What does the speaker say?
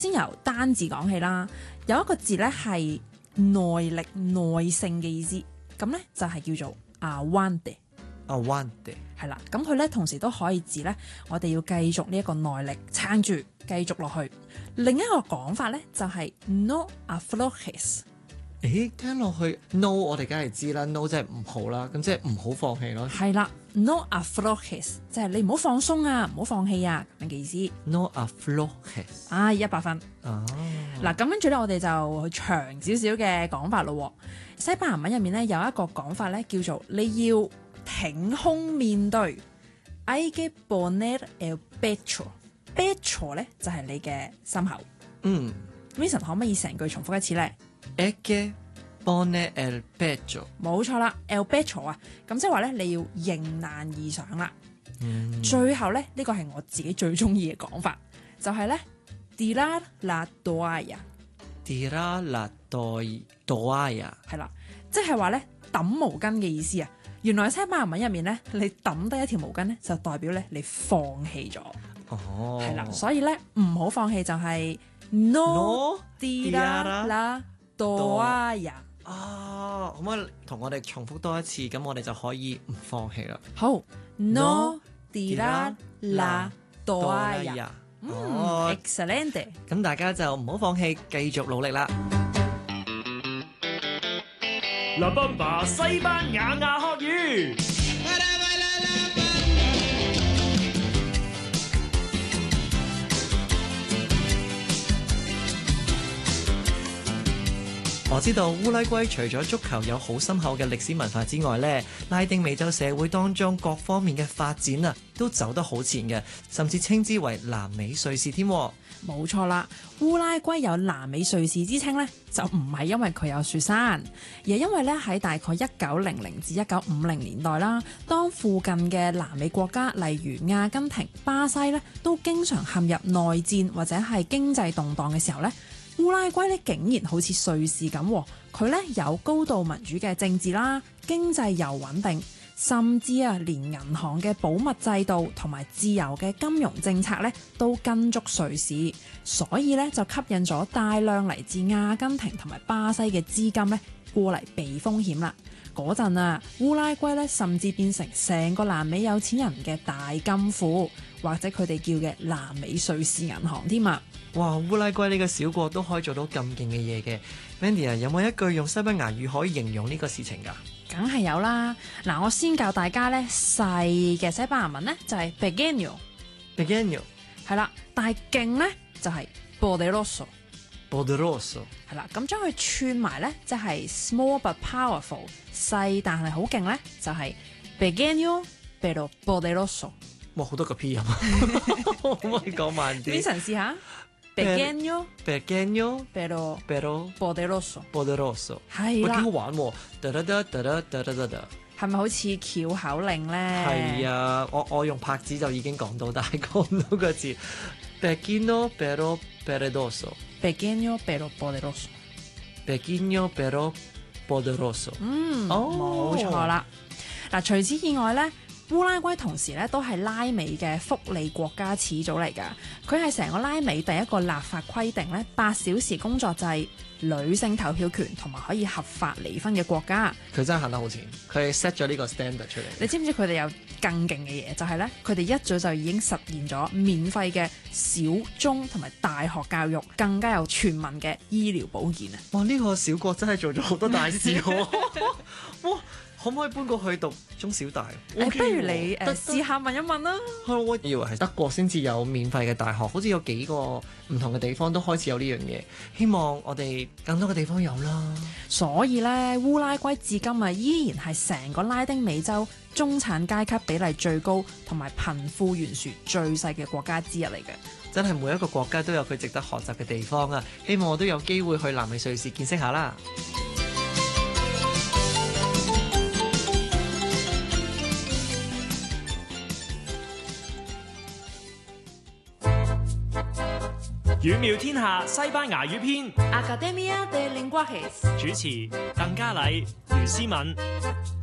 先由單字講起啦，有一個字咧係耐力、耐性嘅意思，咁咧就係叫做 aguante。aguante 係啦，咁佢咧同時都可以指咧我哋要繼續呢一個耐力撐住，繼續落去。另一個講法咧就係 no aflojes。 誒，聽落去 no 我哋梗係知啦 ，no 即係唔好啦，咁即係唔好放棄咯。 係啦 ，no aflojes 即係你唔好放鬆啊，唔好放棄啊咁嘅意思。 no aflojes 啊，100分。 啊， 嗱咁跟住咧，我哋就去長少少嘅講法咯。西班牙文入面咧有一個講法咧叫做你要挺胸面對 ，hay que poner el pecho。pecho 咧就係你嘅心口。Vincent 可唔可以成句重複一次咧 ？hay que poner el pecho。 冇錯啦 ，el pecho 啊，咁即係話咧你要迎難而上啦。最後咧呢個係我自己最中意嘅講法，就係咧 tirar la toalla。tirar la toalla 係啦，即係話咧抌毛巾嘅意思啊。原來西班牙文入面咧，你抌低一條毛巾咧，就代表咧你放棄咗。 哦， 係啦，所以咧唔好放棄就係 no tirar la toalla。 可唔可以同我哋重複多一次？咁我哋就可以唔放棄啦。 好 ，no tirar la toalla。excellent。 咁大家就唔好放棄，繼續努力啦。 La Bamba 西班牙雅學語。 我知道烏拉圭除咗足球有好深厚嘅歷史文化之外呢，拉丁美洲社會當中各方面嘅發展啊，都走得好前嘅，甚至稱之為南美瑞士添。 冇錯啦，烏拉圭有南美瑞士之稱呢，就唔係因為佢有雪山，而係因為咧喺大概1900至1950年代啦，當附近嘅南美國家，例如阿根廷、巴西咧，都經常陷入內戰或者係經濟動盪嘅時候咧，烏拉圭咧竟然好似瑞士咁，佢咧有高度民主嘅政治啦，經濟又穩定。甚至連銀行嘅保密制度同埋自由嘅金融政策咧，都跟足瑞士，所以咧就吸引咗大量嚟自阿根廷同埋巴西嘅資金咧過嚟避風險啦。嗰陣烏拉圭咧甚至變成成個南美有錢人嘅大金庫，或者佢哋叫嘅南美瑞士銀行添啊！ 哇！烏拉圭呢個小國都可以做到咁勁嘅嘢嘅 ，Mandy 啊，有冇一句用西班牙語可以形容呢個事情㗎？ 梗係有啦！嗱，我先教大家咧細嘅西班牙文咧就係 pequeño 係啦，但係勁咧就係 poderoso 係啦，咁將佢串埋咧即係 small but powerful 細但係好勁咧就係 pequeño pero poderoso。 哇，好多個 P 音，可唔可以講慢啲？ 你嘗試下 pequeño pero poderoso 係喂，幾啦好，玩喎！ 係咪好似翹口令咧？ 係啊，我用拍子就已經講到，但係講唔到個字。Pequeño pero poderoso。 pequeño pero poderoso。 Pequeño pero poderoso。 冇錯啦。嗱，除此以外咧，烏拉圭同時咧都係拉美嘅福利國家始祖嚟㗎。佢係成個拉美第一個立法規定咧8小時工作制、女性投票權同埋可以合法離婚嘅國家。 佢真係行得好前，佢 set 咗呢個 standard 出嚟。 你知唔知佢哋有更勁嘅嘢？就係咧，佢哋一早就已經實現咗免費嘅小中同埋大學教育，更加有全民嘅醫療保健啊！ 哇！呢個小國真係做咗好多大事喎！哇！可唔可以搬過去讀中小大？ 不如你試下問一問啦。 我以為係德國先至有免費嘅大學，好似有幾個唔同嘅地方都開始有呢樣嘢。希望我哋更多嘅地方有啦。 所以咧，烏拉圭至今依然係成個拉丁美洲中產階級比例最高同埋貧富懸殊最細嘅國家之一嚟嘅。 真係每一個國家都有佢值得學習嘅地方啊！希望我都有機會去南美瑞士見識下啦。 語妙天下西班牙語篇 Academia de Lenguajes 主持鄧嘉麗、袁思敏。